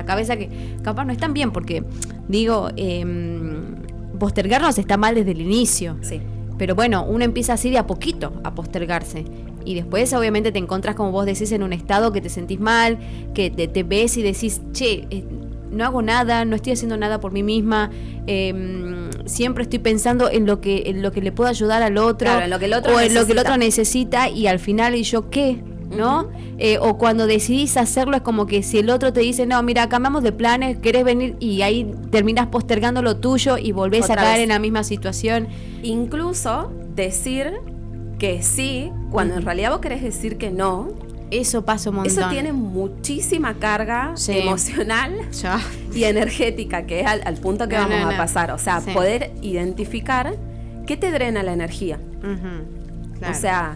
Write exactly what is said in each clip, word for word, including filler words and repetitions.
la cabeza, que capaz no están bien, porque digo, eh, postergarnos está mal desde el inicio. Sí. Pero bueno, uno empieza así de a poquito a postergarse. Y después obviamente te encontrás, como vos decís, en un estado que te sentís mal, que te, te ves y decís, che, eh, no hago nada, no estoy haciendo nada por mí misma, eh, siempre estoy pensando en lo que en lo que le puedo ayudar al otro, claro, en lo que el otro o necesita. en lo que el otro necesita, y al final, ¿y yo qué? ¿No? Uh-huh. Eh, o cuando decidís hacerlo es como que si el otro te dice, no, mira, cambiamos de planes, querés venir, y ahí terminás postergando lo tuyo y volvés Otra a caer vez. en la misma situación. Incluso decir que sí, cuando uh-huh. en realidad vos querés decir que no. Eso pasa un montón. Eso tiene muchísima carga sí. emocional ya. y energética, que es al, al punto que no, vamos no, no. a pasar. O sea, sí. poder identificar qué te drena la energía. Uh-huh. Claro. O sea,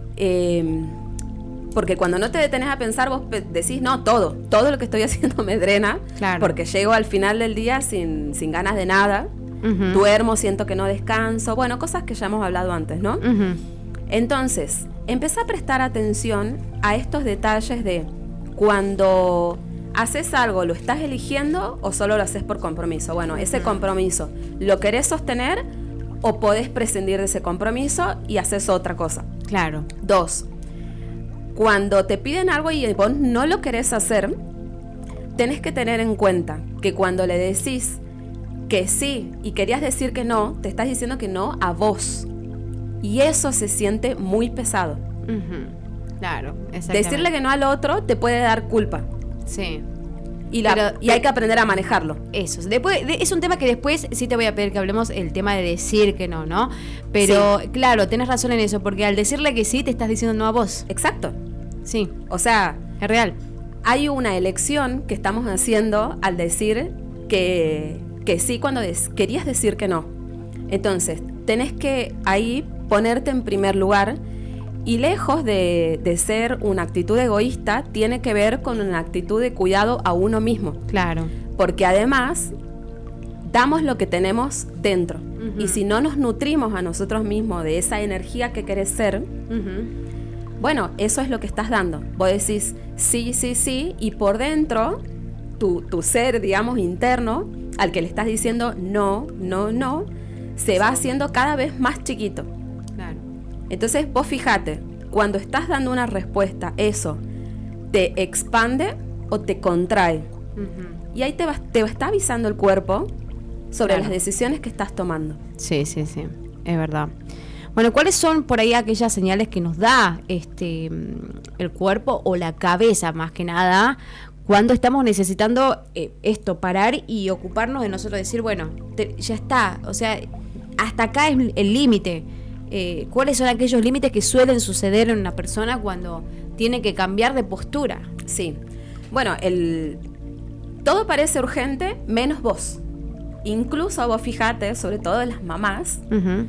eh, porque cuando no te detenés a pensar, vos decís, no, todo, todo lo que estoy haciendo me drena, claro. porque llego al final del día sin, sin ganas de nada, uh-huh. duermo, siento que no descanso, bueno, cosas que ya hemos hablado antes, ¿no? Uh-huh. Entonces, empezá a prestar atención a estos detalles de cuando haces algo, ¿lo estás eligiendo o solo lo haces por compromiso? Bueno, ese uh-huh. compromiso, ¿lo querés sostener o podés prescindir de ese compromiso y haces otra cosa? Claro. Dos, cuando te piden algo y vos no lo querés hacer, tenés que tener en cuenta que cuando le decís que sí y querías decir que no, te estás diciendo que no a vos. Y eso se siente muy pesado. Uh-huh. Claro, exactamente. Decirle que no al otro te puede dar culpa. Sí. Y, la, Pero, y hay que aprender a manejarlo. Eso. Después, de, es un tema que después sí te voy a pedir que hablemos, el tema de decir que no, ¿no? Pero sí. claro, tenés razón en eso, porque al decirle que sí, te estás diciendo no a vos. Exacto. Sí. O sea, es real. Hay una elección que estamos haciendo al decir que, que sí cuando des, querías decir que no. Entonces, tenés que ahí ponerte en primer lugar. Y lejos de, de ser una actitud egoísta, tiene que ver con una actitud de cuidado a uno mismo. Claro. Porque además, damos lo que tenemos dentro. Uh-huh. Y si no nos nutrimos a nosotros mismos de esa energía que querés ser, uh-huh. bueno, eso es lo que estás dando. Vos decís sí, sí, sí, y por dentro, tu, tu ser, digamos, interno, al que le estás diciendo no, no, no, se va haciendo cada vez más chiquito. Entonces vos fíjate, cuando estás dando una respuesta, ¿eso te expande o te contrae? Uh-huh. Y ahí te, va, te está avisando el cuerpo sobre claro. las decisiones que estás tomando. Sí, sí, sí, es verdad. Bueno, ¿cuáles son por ahí aquellas señales que nos da este el cuerpo o la cabeza, más que nada, cuando estamos necesitando eh, esto, parar y ocuparnos de nosotros, decir, bueno, te, ya está, o sea, hasta acá es el límite? Eh, ¿Cuáles son aquellos límites que suelen suceder en una persona cuando tiene que cambiar de postura? Sí. Bueno, el todo parece urgente menos vos. Incluso vos fijate, sobre todo las mamás, uh-huh.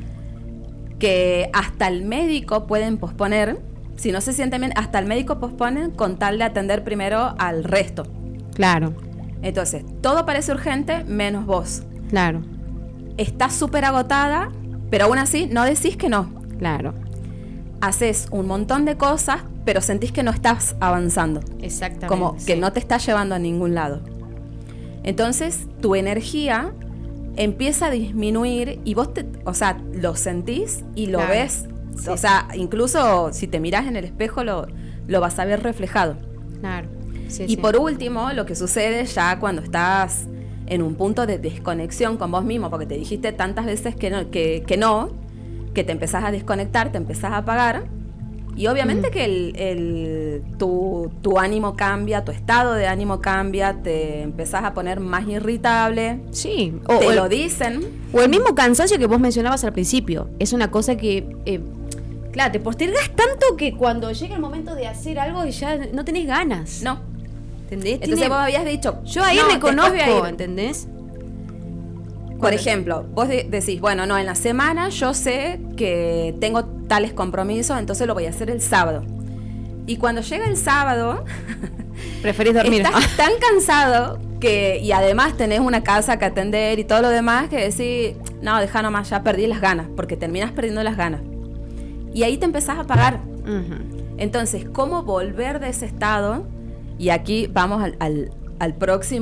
que hasta el médico pueden posponer, si no se sienten bien, hasta el médico posponen con tal de atender primero al resto. Claro. Entonces, todo parece urgente menos vos. Claro. Estás súper agotada, pero aún así no decís que no. Claro. Haces un montón de cosas, pero sentís que no estás avanzando. Exactamente. Como sí. que no te estás llevando a ningún lado. Entonces, tu energía empieza a disminuir y vos, te, o sea, lo sentís y lo claro. ves. Sí. O sea, incluso si te mirás en el espejo, lo, lo vas a ver reflejado. Claro. Sí, y sí. por último, lo que sucede ya cuando estás en un punto de desconexión con vos mismo, porque te dijiste tantas veces que no, que, que no, que te empezás a desconectar, te empezás a apagar, y obviamente mm. que el, el, tu, tu ánimo cambia, tu estado de ánimo cambia, te empezás a poner más irritable, sí. o, te o lo el, dicen. O el mismo cansancio que vos mencionabas al principio, es una cosa que... Eh, claro, te postergas tanto que cuando llega el momento de hacer algo ya no tenés ganas. No. ¿Entendés? Entonces Tiene, vos habías dicho, yo ahí no, reconozco, ¿entendés? Por ejemplo, vos de- decís, bueno, no, en la semana yo sé que tengo tales compromisos, entonces lo voy a hacer el sábado. Y cuando llega el sábado, preferís dormir. Estás tan cansado que, y además tenés una casa que atender y todo lo demás, que decís, no, deja nomás, ya perdí las ganas, porque terminas perdiendo las ganas. Y ahí te empezás a apagar. Uh-huh. Entonces, ¿cómo volver de ese estado? Y aquí vamos al, al, al próximo